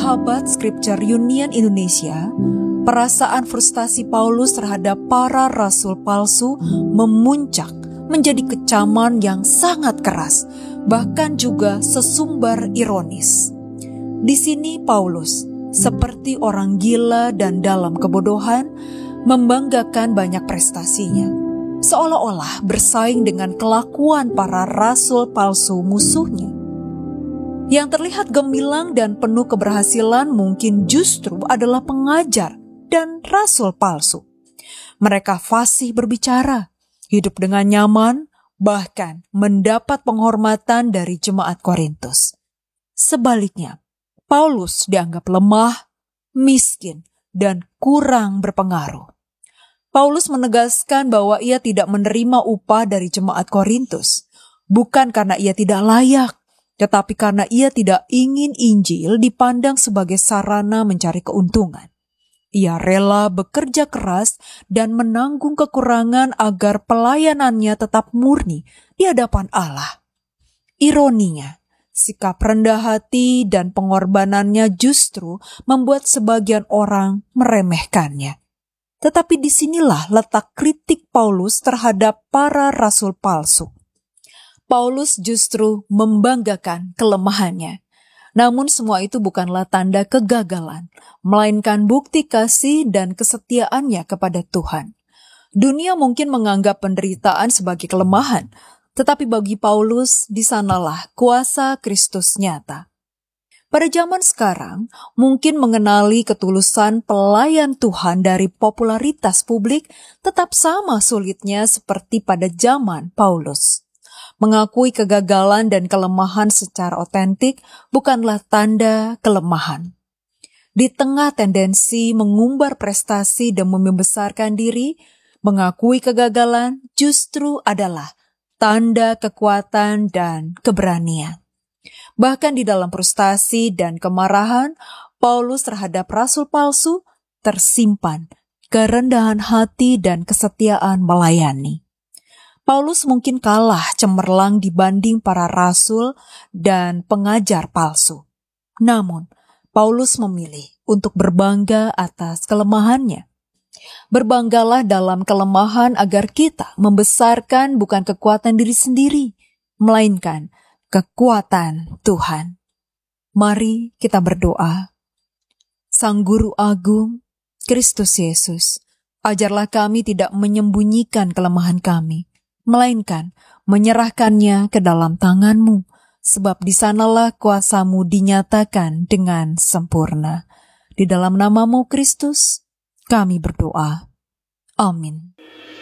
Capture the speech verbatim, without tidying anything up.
Sahabat Scripture Union Indonesia, perasaan frustasi Paulus terhadap para rasul palsu memuncak menjadi kecaman yang sangat keras, bahkan juga sesumbar ironis. Di sini Paulus, seperti orang gila dan dalam kebodohan, membanggakan banyak prestasinya, seolah-olah bersaing dengan kelakuan para rasul palsu musuhnya. Yang terlihat gemilang dan penuh keberhasilan mungkin justru adalah pengajar dan rasul palsu. Mereka fasih berbicara, hidup dengan nyaman, bahkan mendapat penghormatan dari jemaat Korintus. Sebaliknya, Paulus dianggap lemah, miskin, dan kurang berpengaruh. Paulus menegaskan bahwa ia tidak menerima upah dari jemaat Korintus, bukan karena ia tidak layak, tetapi karena ia tidak ingin Injil dipandang sebagai sarana mencari keuntungan. Ia rela bekerja keras dan menanggung kekurangan agar pelayanannya tetap murni di hadapan Allah. Ironinya, sikap rendah hati dan pengorbanannya justru membuat sebagian orang meremehkannya. Tetapi disinilah letak kritik Paulus terhadap para rasul palsu. Paulus justru membanggakan kelemahannya. Namun semua itu bukanlah tanda kegagalan, melainkan bukti kasih dan kesetiaannya kepada Tuhan. Dunia mungkin menganggap penderitaan sebagai kelemahan, tetapi bagi Paulus di sanalah kuasa Kristus nyata. Pada zaman sekarang, mungkin mengenali ketulusan pelayan Tuhan dari popularitas publik tetap sama sulitnya seperti pada zaman Paulus. Mengakui kegagalan dan kelemahan secara otentik bukanlah tanda kelemahan. Di tengah tendensi mengumbar prestasi dan membesarkan diri, mengakui kegagalan justru adalah tanda kekuatan dan keberanian. Bahkan di dalam frustasi dan kemarahan, Paulus terhadap rasul palsu tersimpan kerendahan hati dan kesetiaan melayani. Paulus mungkin kalah cemerlang dibanding para rasul dan pengajar palsu. Namun, Paulus memilih untuk berbangga atas kelemahannya. Berbanggalah dalam kelemahan agar kita membesarkan bukan kekuatan diri sendiri, melainkan kekuatan Tuhan. Mari kita berdoa. Sang Guru Agung, Kristus Yesus, ajarlah kami tidak menyembunyikan kelemahan kami, melainkan menyerahkannya ke dalam tangan-Mu, sebab di sanalah kuasa-Mu dinyatakan dengan sempurna. Di dalam nama-Mu Kristus, kami berdoa. Amin.